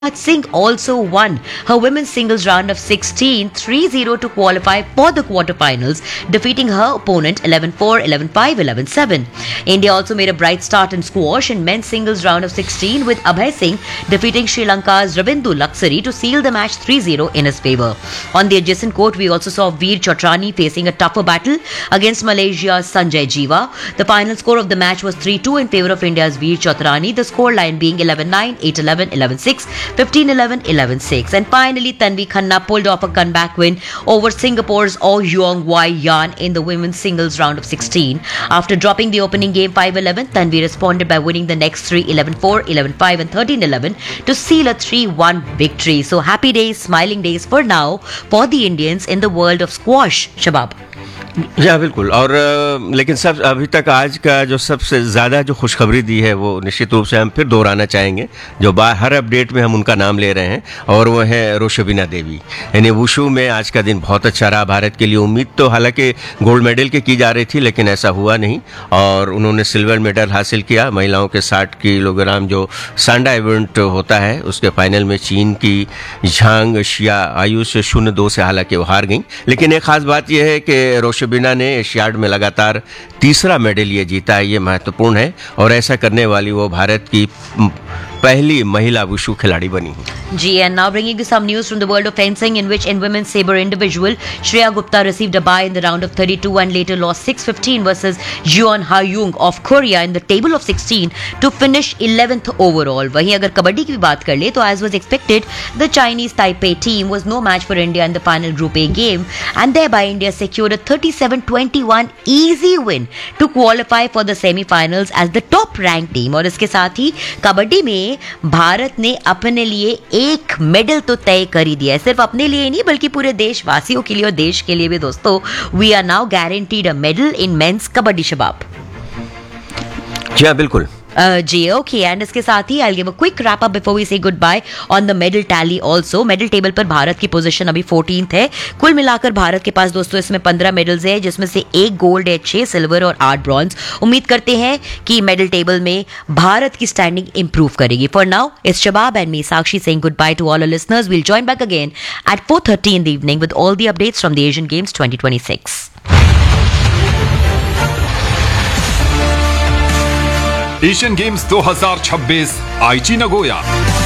Singh also won her women's singles round of 16 3-0 to qualify for the quarterfinals, defeating her opponent 11-4, 11-5, 11-7. India also made a bright start in squash in men's singles round of 16 with Abhay Singh defeating Sri Lanka's Ravindu Laksari to seal the match 3-0 in his favour. On the adjacent court, we also saw Veer Chotrani facing a tougher battle against Malaysia's Sanjay Jiva. The final score of the match was 3-2 in favour of India's Veer Chotrani, the scoreline being 11-9, 8-11, 11-6, 15-11, 11-6. And finally, Tanvi Khanna pulled off a comeback win over Singapore's Oh Yeong Wai Yan in the women's singles round of 16. After dropping the opening game 5-11, Tanvi responded by winning the next three 11-4, 11-5 and 13-11 to seal a 3-1 victory. So happy days, smiling days for now for the Indians in the world of squash. Shabab. या बिल्कुल। और लेकिन सब अभी तक आज का जो सबसे ज़्यादा जो खुशखबरी दी है वो निश्चित रूप से हम फिर दोहराना चाहेंगे, जो हर अपडेट में हम उनका नाम ले रहे हैं, और वो है रोशबिना देवी। यानी वुशु में आज का दिन बहुत अच्छा रहा भारत के लिए। उम्मीद तो हालांकि गोल्ड मेडल की जा रही थी, लेकिन ऐसा हुआ नहीं, और उन्होंने सिल्वर मेडल हासिल किया। महिलाओं के 60 किलोग्राम जो सांडा इवेंट होता है उसके फाइनल में चीन की झांग शिया आयुष 0-2 से हालांकि वो हार गई। लेकिन एक खास बात यह है कि रोशबिना ने एशियाड में लगातार तीसरा मेडल ये जीता है, ये महत्वपूर्ण है, और ऐसा करने वाली वो भारत की पहली महिला वुशु खिलाड़ी बनी है। जी, and now bringing you some news from the world of fencing, in which in women's saber individual, Shreya Gupta received a bye in the round of 32 and later lost 6-15 versus Jeon Ha-young of Korea in the table of 16 to finish 11th overall. वहीं अगर कबड्डी की भी बात कर ले तो as was expected, the Chinese Taipei team was no match for India in the final Group A game, and thereby India secured a 37-21 easy win to qualify for the semi-finals as the top-ranked team. और इसके साथ ही कबड्डी में भारत ने अपने लिए एक medal तो तय कर ही दिया है। सिर्फ अपने लिए नहीं बल्कि पूरे देशवासियों के लिए और देश के लिए भी। दोस्तों, we are now guaranteed a medal in men's kabaddi. शबाब जी हाँ, बिल्कुल। जी, ओके, एंड इसके साथ ही I give a quick wrap up before we से good bye on the medal tally also. Medal table पर भारत की पोजीशन अभी 14th है। कुल मिलाकर भारत के पास दोस्तों इसमें 15 मेडल्स है, जिसमें से 1 गोल्ड है, 6 सिल्वर और 8 ब्रॉन्ज। उम्मीद करते हैं कि मेडल टेबल में भारत की स्टैंडिंग इंप्रूव करेगी। For now it's Shabab and me Sakshi saying good by two all our listeners. We'll join back again eight 4:30 in the evening with all the updates from the Asian games 2026। Asian games 2026 आईची Nagoya.